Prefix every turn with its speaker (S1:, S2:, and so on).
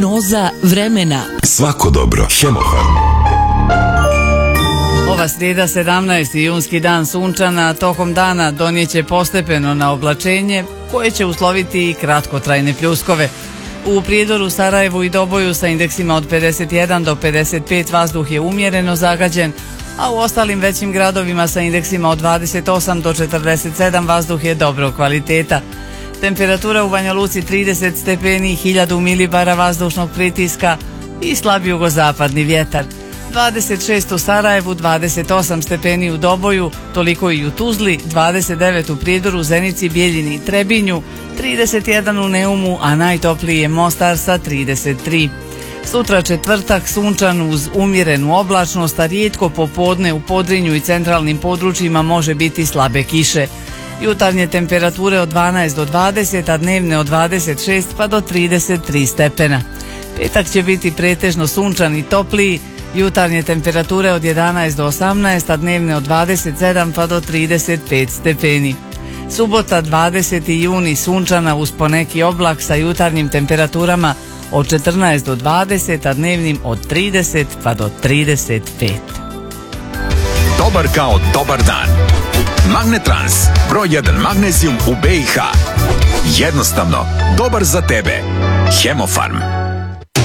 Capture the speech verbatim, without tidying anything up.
S1: Prognoza vremena.
S2: Svako dobro. Hemofarm.
S3: Ova srijeda, sedamnaesti junski dan sunčana, tokom dana donijeće postepeno na oblačenje koje će usloviti i kratkotrajne pljuskove. U Prijedoru, Sarajevu i Doboju sa indeksima od pedeset jedan do pedeset pet vazduh je umjereno zagađen, a u ostalim većim gradovima sa indeksima od dvadeset osam do četrdeset sedam vazduh je dobrog kvaliteta. Temperatura u Banja Luci trideset stepeni, hiljadu milibara vazdušnog pritiska i slab jugozapadni vjetar. dvadeset šest u Sarajevu, dvadeset osam stepeni u Doboju, toliko i u Tuzli, dvadeset devet u Prijedoru, Zenici, Bijeljini i Trebinju, trideset jedan u Neumu, a najtopliji je Mostar sa trideset tri. Sutra četvrtak, sunčan uz umjerenu oblačnost, a rijetko popodne u Podrinju i centralnim područjima može biti slabe kiše. Jutarnje temperature od dvanaest do dvadeset, a dnevne od dvadeset šest pa do trideset tri stepena. Petak će biti pretežno sunčan i topliji, jutarnje temperature od jedanaest do osamnaest, a dnevne od dvadeset sedam pa do trideset pet stepeni. Subota, dvadeseti juni, sunčana uz poneki oblak sa jutarnjim temperaturama od četrnaest do dvadeset, a dnevnim od trideset pa do trideset pet.
S2: Dobar kao dobar dan. Magnetrans, broj jedan magnezijum u B i H. Jednostavno, dobar za tebe. Hemofarm.